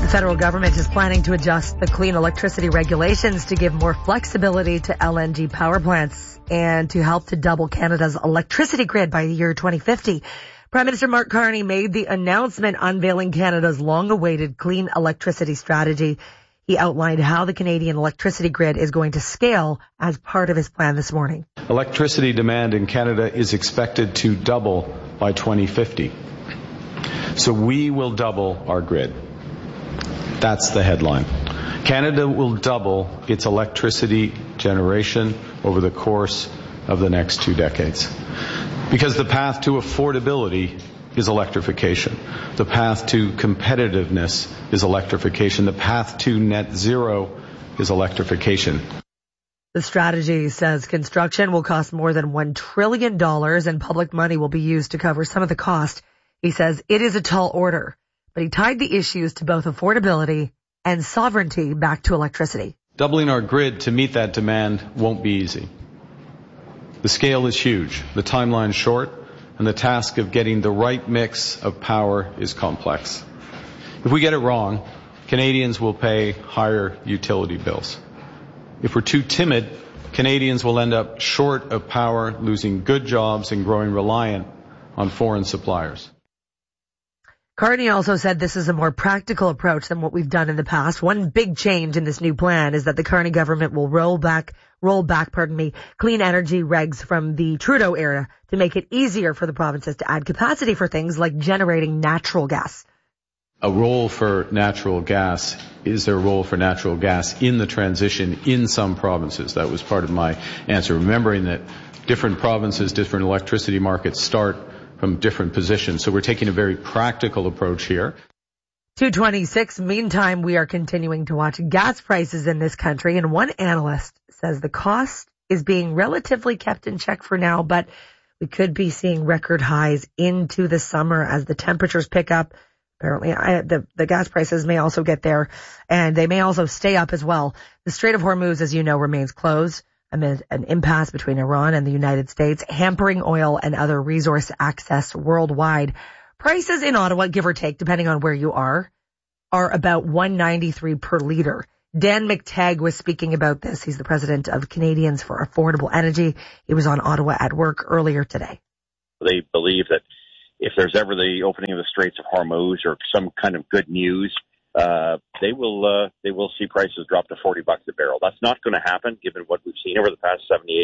The federal government is planning to adjust the clean electricity regulations to give more flexibility to LNG power plants and to help to double Canada's electricity grid by the year 2050. Prime Minister Mark Carney made the announcement unveiling Canada's long-awaited clean electricity strategy. He outlined how the Canadian electricity grid is going to scale as part of his plan this morning. Electricity demand in Canada is expected to double by 2050. So we will double our grid. That's the headline. Canada will double its electricity generation over the course of the next 2 decades. Because the path to affordability is electrification. The path to competitiveness is electrification. The path to net zero is electrification. The strategy says construction will cost more than $1 trillion and public money will be used to cover some of the cost. He says it is a tall order, but he tied the issues to both affordability and sovereignty back to electricity. Doubling our grid to meet that demand won't be easy. The scale is huge, the timeline short, and the task of getting the right mix of power is complex. If we get it wrong, Canadians will pay higher utility bills. If we're too timid, Canadians will end up short of power, losing good jobs and growing reliant on foreign suppliers. Carney also said this is a more practical approach than what we've done in the past. One big change in this new plan is that the Carney government will roll back clean energy regs from the Trudeau era to make it easier for the provinces to add capacity for things like generating natural gas. A role for natural gas. Is there a role for natural gas in the transition in some provinces? That was part of my answer. Remembering that different provinces, different electricity markets start from different positions. So we're taking a very practical approach here. 2:26. Meantime, we are continuing to watch gas prices in this country, and one analyst says the cost is being relatively kept in check for now, but we could be seeing record highs into the summer as the temperatures pick up. Apparently, the gas prices may also get there, and they may also stay up as well. The Strait of Hormuz, as you know, remains closed amid an impasse between Iran and the United States, hampering oil and other resource access worldwide. Prices in Ottawa, give or take, depending on where you are about $1.93 per liter. Dan McTagg was speaking about this. He's the president of Canadians for Affordable Energy. He was on Ottawa at Work earlier today. They believe that if there's ever the opening of the Straits of Hormuz or some kind of good news, they will see prices drop to $40 a barrel. That's not going to happen given what we've seen over the past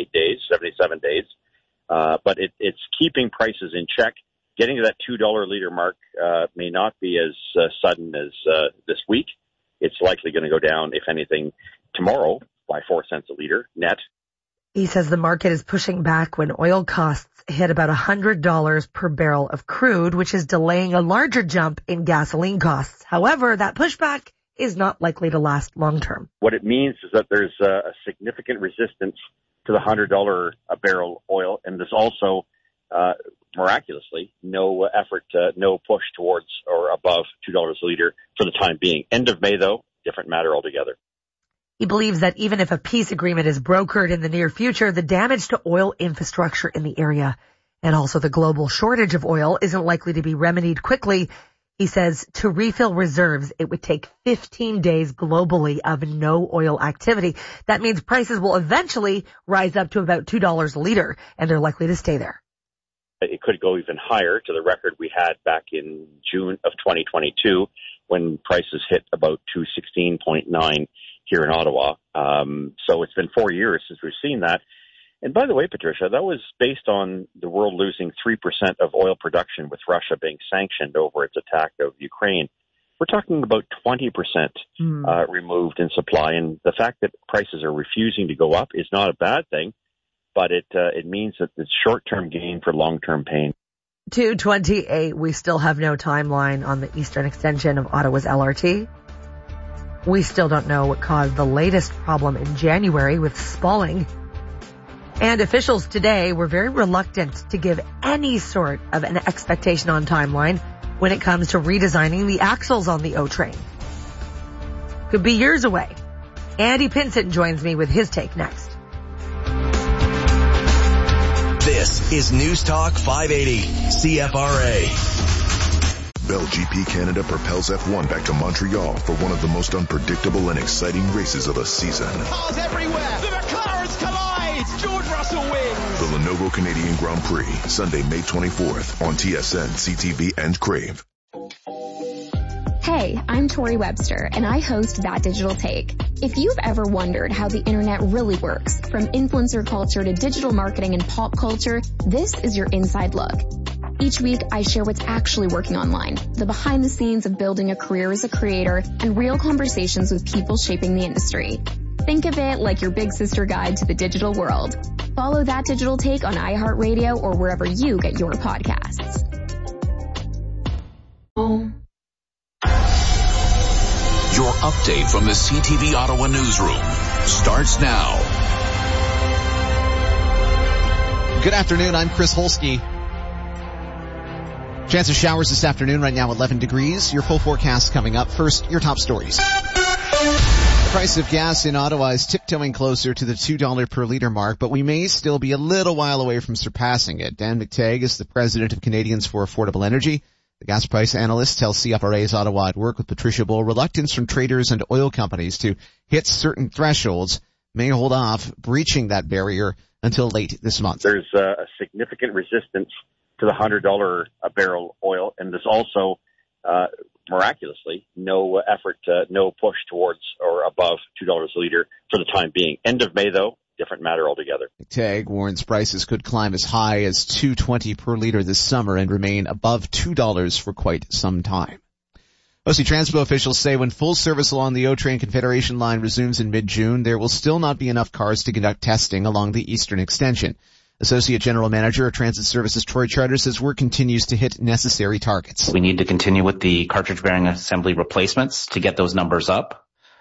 77 days. But it's keeping prices in check. Getting to that $2 liter mark may not be as sudden as this week. It's likely going to go down, if anything, tomorrow by 4 cents a liter net. He says the market is pushing back when oil costs hit about $100 per barrel of crude, which is delaying a larger jump in gasoline costs. However, that pushback is not likely to last long term. What it means is that there's a significant resistance to the $100 a barrel oil, and there's also miraculously no effort, no push towards or above $2 a liter for the time being. End of May, though, different matter altogether. He believes that even if a peace agreement is brokered in the near future, the damage to oil infrastructure in the area and also the global shortage of oil isn't likely to be remedied quickly. He says to refill reserves, it would take 15 days globally of no oil activity. That means prices will eventually rise up to about $2 a liter, and they're likely to stay there. It could go even higher to the record we had back in June of 2022 when prices hit about $216.9 here in Ottawa. So it's been 4 years since we've seen that. And by the way, Patricia, that was based on the world losing 3% of oil production with Russia being sanctioned over its attack of Ukraine. We're talking about 20% removed in supply. And the fact that prices are refusing to go up is not a bad thing, but it means that it's short-term gain for long-term pain. 2:28, we still have no timeline on the eastern extension of Ottawa's LRT. We still don't know what caused the latest problem in January with spalling. And officials today were very reluctant to give any sort of an expectation on timeline when it comes to redesigning the axles on the O train. Could be years away. Andy Pinsent joins me with his take next. This is News Talk 580, CFRA. Bell GP Canada propels F1 back to Montreal for one of the most unpredictable and exciting races of the season. Cars everywhere! The McLarens collide! George Russell wins! The Lenovo Canadian Grand Prix, Sunday, May 24th on TSN, CTV, and Crave. Hey, I'm Tori Webster, and I host That Digital Take. If you've ever wondered how the internet really works, from influencer culture to digital marketing and pop culture, this is your inside look. Each week, I share what's actually working online, the behind the scenes of building a career as a creator, and real conversations with people shaping the industry. Think of it like your big sister guide to the digital world. Follow That Digital Take on iHeartRadio or wherever you get your podcasts. Your update from the CTV Ottawa newsroom starts now. Good afternoon, I'm Chris Holsky. Chance of showers this afternoon, right now 11 degrees. Your full forecast coming up. First, your top stories. The price of gas in Ottawa is tiptoeing closer to the $2 per litre mark, but we may still be a little while away from surpassing it. Dan McTagg is the president of Canadians for Affordable Energy. The gas price analyst tells CFRA's Ottawa at Work with Patricia Bull reluctance from traders and oil companies to hit certain thresholds may hold off breaching that barrier until late this month. There's a significant resistance to the $100 a barrel oil, and there's also, miraculously, no effort, no push towards or above $2 a litre for the time being. End of May, though, different matter altogether. McTagg warns prices could climb as high as $2.20 per litre this summer and remain above $2 for quite some time. OC Transpo officials say when full service along the O-Train Confederation line resumes in mid-June, there will still not be enough cars to conduct testing along the eastern extension. Associate General Manager of Transit Services Troy Charter says work continues to hit necessary targets. We need to continue with the cartridge bearing assembly replacements to get those numbers up.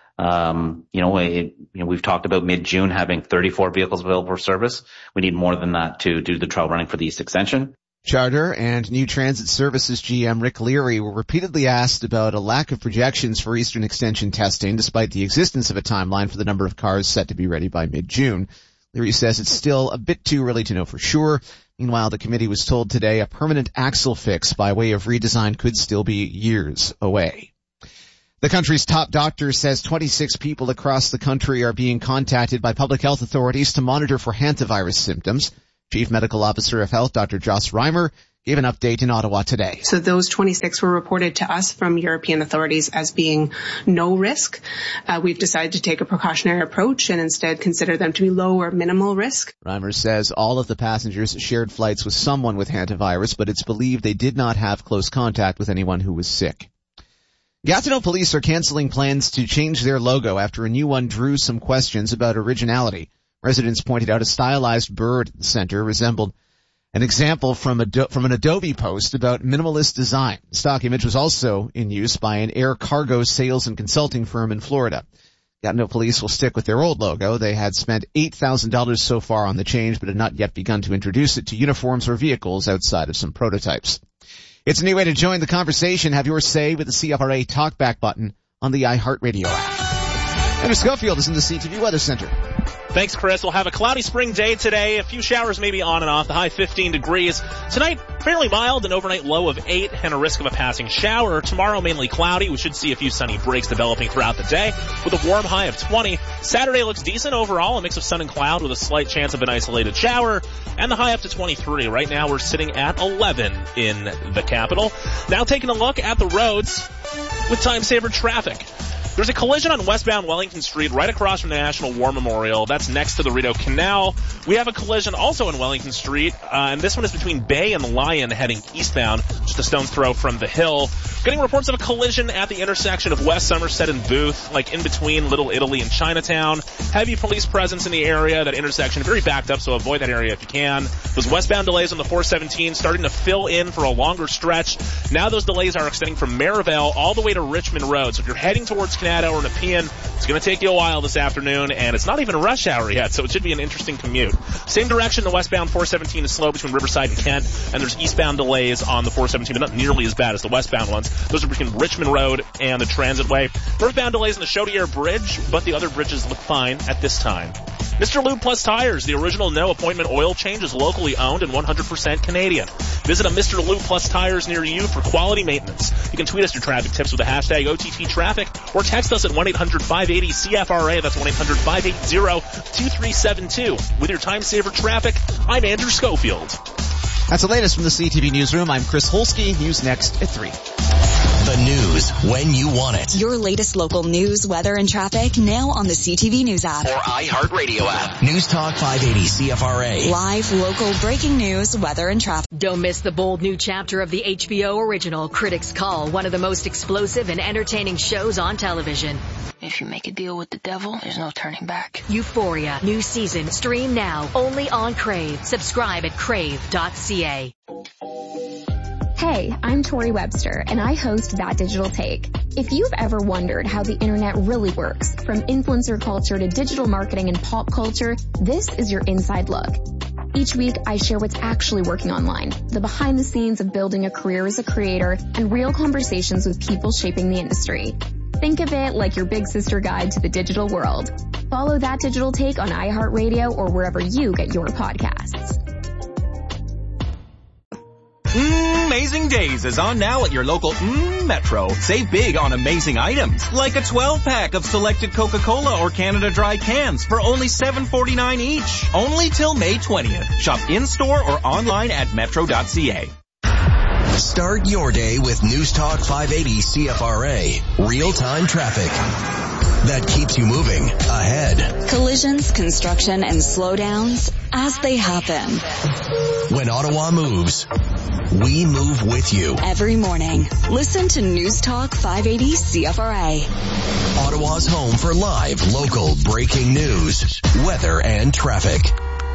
We've talked about mid-June having 34 vehicles available for service. We need more than that to do the trial running for the East Extension. Charter and New Transit Services GM Rick Leary were repeatedly asked about a lack of projections for Eastern Extension testing, despite the existence of a timeline for the number of cars set to be ready by mid-June. Leary says it's still a bit too early to know for sure. Meanwhile, the committee was told today a permanent axle fix by way of redesign could still be years away. The country's top doctor says 26 people across the country are being contacted by public health authorities to monitor for hantavirus symptoms. Chief Medical Officer of Health, Dr. Joss Reimer, gave an update in Ottawa today. So those 26 were reported to us from European authorities as being no risk. We've decided to take a precautionary approach and instead consider them to be low or minimal risk. Reimer says all of the passengers shared flights with someone with hantavirus, but it's believed they did not have close contact with anyone who was sick. Gatineau police are canceling plans to change their logo after a new one drew some questions about originality. Residents pointed out a stylized bird at the center resembled an example from an Adobe post about minimalist design. The stock image was also in use by an air cargo sales and consulting firm in Florida. Gatineau police will stick with their old logo. They had spent $8,000 so far on the change, but had not yet begun to introduce it to uniforms or vehicles outside of some prototypes. It's a new way to join the conversation. Have your say with the CFRA Talkback button on the iHeartRadio app. Andrew Schofield is in the CTV Weather Center. Thanks, Chris. We'll have a cloudy spring day today. A few showers maybe on and off. The high 15 degrees. Tonight, fairly mild, an overnight low of 8 and a risk of a passing shower. Tomorrow, mainly cloudy. We should see a few sunny breaks developing throughout the day with a warm high of 20. Saturday looks decent overall, a mix of sun and cloud with a slight chance of an isolated shower and the high up to 23. Right now, we're sitting at 11 in the capital. Now taking a look at the roads with time-saver traffic. There's a collision on westbound Wellington Street right across from the National War Memorial. That's next to the Rideau Canal. We have a collision also in Wellington Street, and this one is between Bay and Lyon heading eastbound, just a stone's throw from the hill. Getting reports of a collision at the intersection of West Somerset and Booth, like in between Little Italy and Chinatown. Heavy police presence in the area, that intersection very backed up, so avoid that area if you can. Those westbound delays on the 417 starting to fill in for a longer stretch. Now those delays are extending from Merivale all the way to Richmond Road. So if you're heading towards Canada or Nepean, it's going to take you a while this afternoon, and it's not even rush hour yet, so it should be an interesting commute. Same direction, the westbound 417 is slow between Riverside and Kent, and there's eastbound delays on the 417, but not nearly as bad as the westbound ones. Those are between Richmond Road and the Transitway. Northbound delays on the Chaudière Bridge, but the other bridges look fine at this time. Mr. Lube Plus Tires, the original no-appointment oil change, is locally owned and 100% Canadian. Visit a Mr. Lube Plus Tires near you for quality maintenance. You can tweet us your traffic tips with the hashtag OTTTraffic or text us at 1-800-580-CFRA. That's 1-800-580-2372. With your time saver traffic, I'm Andrew Schofield. That's the latest from the CTV Newsroom. I'm Chris Holsky. News next at 3. The news when you want it. Your latest local news, weather, and traffic now on the CTV News app. Or iHeartRadio app. News Talk 580 CFRA. Live, local, breaking news, weather, and traffic. Don't miss the bold new chapter of the HBO original Critics Call, one of the most explosive and entertaining shows on television. If you make a deal with the devil, there's no turning back. Euphoria, new season, stream now, only on Crave. Subscribe at crave.ca. Hey, I'm Tori Webster, and I host That Digital Take. If you've ever wondered how the internet really works, from influencer culture to digital marketing and pop culture, this is your inside look. Each week, I share what's actually working online, the behind the scenes of building a career as a creator, and real conversations with people shaping the industry. Think of it like your big sister guide to the digital world. Follow That Digital Take on iHeartRadio or wherever you get your podcasts. Amazing Days is on now at your local Metro. Save big on amazing items, like a 12-pack of selected Coca-Cola or Canada Dry cans for only $7.49 each. Only till May 20th. Shop in-store or online at metro.ca. Start your day with News Talk 580 CFRA. Real-time traffic that keeps you moving ahead. Collisions, construction, and slowdowns as they happen. When Ottawa moves, we move with you. Every morning, listen to News Talk 580 CFRA. Ottawa's home for live, local, breaking news, weather, and traffic.